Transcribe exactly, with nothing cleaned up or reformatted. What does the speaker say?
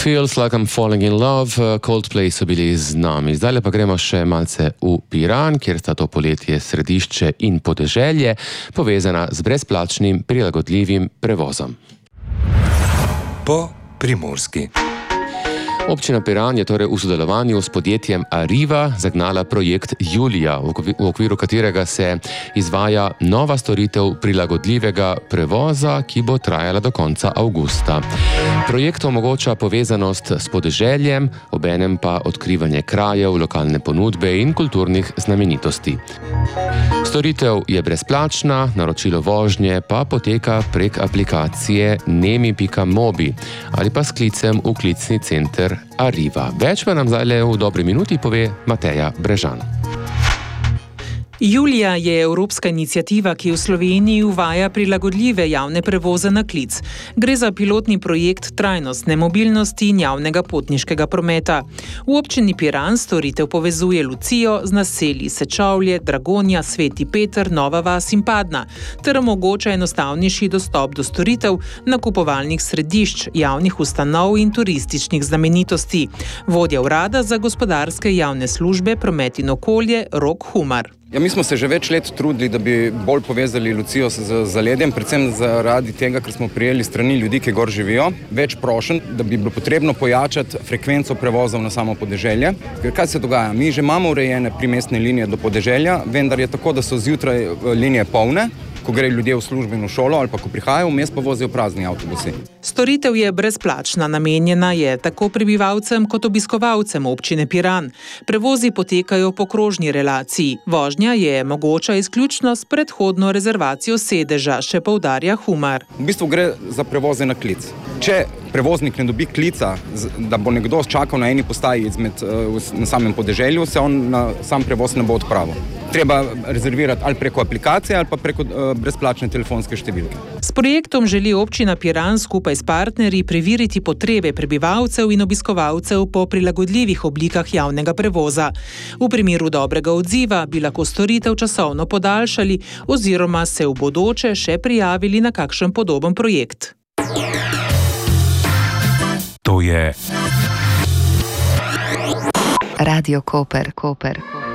Feels Like I'm Falling in Love, Coldplay so bili z nami. Zdaj pa gremo še malce v Piran, kjer sta to poletje središče in podeželje, povezana z brezplačnim prilagodljivim prevozom. Po primorski. Občina Piran je torej v sodelovanju s podjetjem Arriva zagnala projekt Julija, v okviru katerega se izvaja nova storitev prilagodljivega prevoza, ki bo trajala do konca avgusta. Projekt omogoča povezanost s podeželjem, obenem pa odkrivanje krajev, lokalne ponudbe in kulturnih znamenitosti. Storitev je brezplačna, naročilo vožnje pa poteka prek aplikacije nemi pika mobi ali pa s klicem v klicni center Arriva. Več pa nam zdaj v dobri minuti pove Mateja Brežan. Julija je evropska iniciativa, ki v Sloveniji uvaja prilagodljive javne prevoze na klic. Gre za pilotni projekt trajnostne mobilnosti in javnega potniškega prometa. V občini Piran storitev povezuje Lucijo z naselji Sečovlje, Dragonja, Sveti Peter, Nova vas in Padna, ter omogoča enostavnejši dostop do storitev, nakupovalnih središč, javnih ustanov in turističnih znamenitosti. Vodja urada za gospodarske javne službe, promet in okolje Rok Humar. Ja, mi smo se že več let trudili, da bi bolj povezali Lucijo z zaledjem, predvsem zaradi tega, ker smo prijeli strani ljudi, ki gor živijo, več prošenj, da bi bilo potrebno pojačati frekvenco prevozov na samo podeželje. Ker kaj se dogaja? Mi že imamo urejene primestne linije do podeželja, vendar je tako, da so zjutraj linije polne, ko gre ljudje v službo in v šolo ali pa ko prihajajo, vmes pa vozijo prazni avtobusi. Storitev je brezplačna, namenjena je tako prebivalcem kot obiskovalcem občine Piran. Prevozi potekajo po krožni relaciji. Vožnja je mogoča izključno s predhodno rezervacijo sedeža, še poudarja Humar. V bistvu gre za prevoze na klic. Če prevoznik ne dobi klica, da bo nekdo čakal na eni postaji izmed, na samem podeželju, se on na sam prevoz ne bo odpravil. Treba rezervirati ali preko aplikacije ali pa preko brezplačne telefonske številke. S projektom želi občina Piran skupaj s partnerji preveriti potrebe prebivalcev in obiskovalcev po prilagodljivih oblikah javnega prevoza. V primeru dobrega odziva bi lahko storitev časovno podaljšali oziroma se v bodoče še prijavili na kakšen podoben projekt. To je Radio Koper, Koper.